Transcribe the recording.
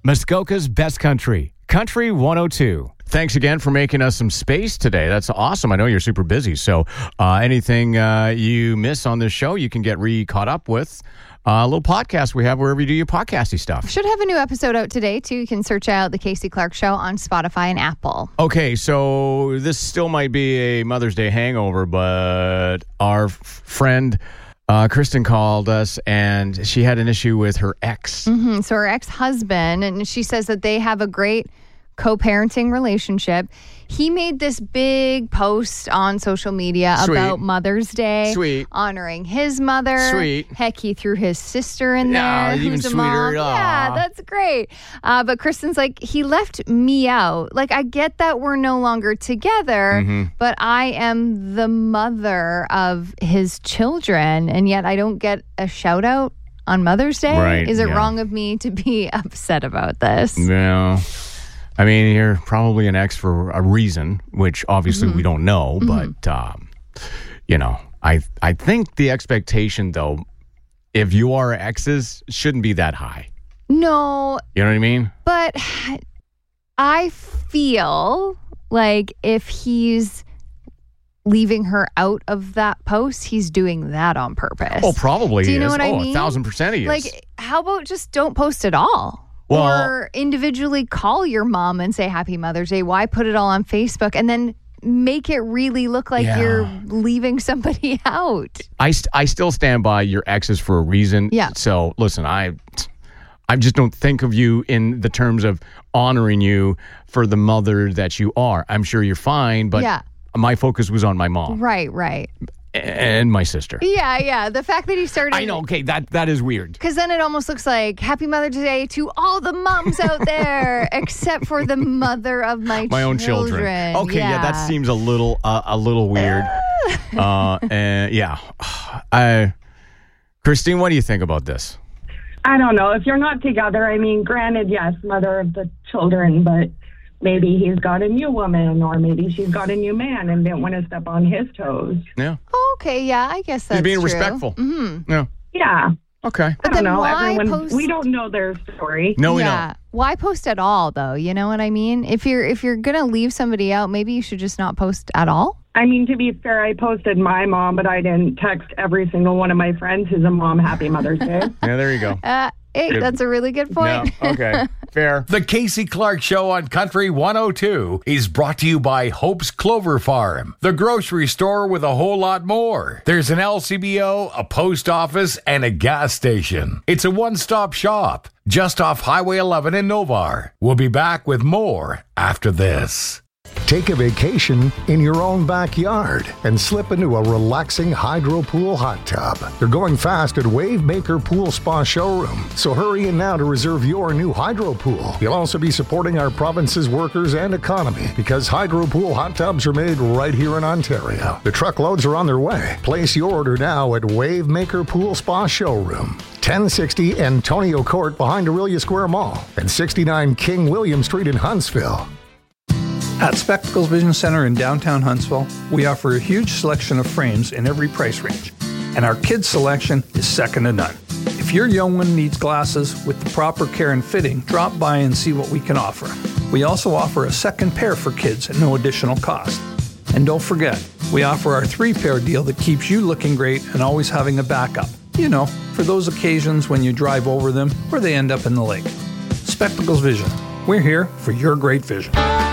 Muskoka's Best Country, Country 102. Thanks again for making us some space today. That's awesome. I know you're super busy, so anything you miss on this show, you can get caught up with a little podcast we have wherever you do your podcasty stuff. Should have a new episode out today, too. You can search out The Casey Clark Show on Spotify and Apple. Okay, so this still might be a Mother's Day hangover, but our friend Kristen called us, and she had an issue with her ex. Mm-hmm. So her ex-husband, and she says that they have a great co-parenting relationship. He made this big post on social media about Mother's Day, honoring his mother. Heck, he threw his sister in there, even who's a sweeter. mom. Yeah, that's great. But Kristen's like, he left me out. Like, I get that we're no longer together, but I am the mother of his children, and yet I don't get a shout out on Mother's Day. Right, Is it wrong of me to be upset about this? No. I mean, you're probably an ex for a reason, which obviously we don't know. But, you know, I think the expectation, though, if you are exes, shouldn't be that high. No. You know what I mean? But I feel like if he's leaving her out of that post, he's doing that on purpose. Oh, probably. Do you know what I mean? 1,000% he is. Like, how about just don't post at all? Or individually call your mom and say Happy Mother's Day. Why put it all on Facebook and then make it really look like you're leaving somebody out? I still stand by your exes for a reason. Yeah. So listen, I just don't think of you in the terms of honoring you for the mother that you are. I'm sure you're fine, but my focus was on my mom. Right. And my sister. Yeah. The fact that he started... I know, okay, that is weird. Because then it almost looks like Happy Mother's Day to all the moms out there, except for the mother of my own children. Okay, that seems a little weird. Christine, what do you think about this? I don't know. If you're not together, I mean, granted, yes, mother of the children, but maybe he's got a new woman or maybe she's got a new man and didn't want to step on his toes. Yeah. Okay, yeah, I guess that's He's being true. Respectful. Mm-hmm. Yeah. Okay. I don't know. We don't know their story. No, we don't. Why post at all, though? You know what I mean? If you're going to leave somebody out, maybe you should just not post at all. I mean, to be fair, I posted my mom, but I didn't text every single one of my friends who's a mom Happy Mother's Day. Yeah, there you go. Hey, that's a really good point. Yeah, okay. Fair. The Casey Clark Show on Country 102 is brought to you by Hope's Clover Farm, the grocery store with a whole lot more. There's an LCBO, a post office, and a gas station. It's a one-stop shop just off Highway 11 in Novar. We'll be back with more after this. Take a vacation in your own backyard and slip into a relaxing hydro pool hot tub. They're going fast at Wavemaker Pool Spa Showroom, so hurry in now to reserve your new hydro pool. You'll also be supporting our province's workers and economy because hydro pool hot tubs are made right here in Ontario. The truckloads are on their way. Place your order now at Wavemaker Pool Spa Showroom. 1060 Antonio Court behind Aurelia Square Mall and 69 King William Street in Huntsville. At Spectacles Vision Center in downtown Huntsville, we offer a huge selection of frames in every price range, and our kids' selection is second to none. If your young one needs glasses with the proper care and fitting, drop by and see what we can offer. We also offer a second pair for kids at no additional cost. And don't forget, we offer our 3-pair deal that keeps you looking great and always having a backup. You know, for those occasions when you drive over them or they end up in the lake. Spectacles Vision. We're here for your great vision.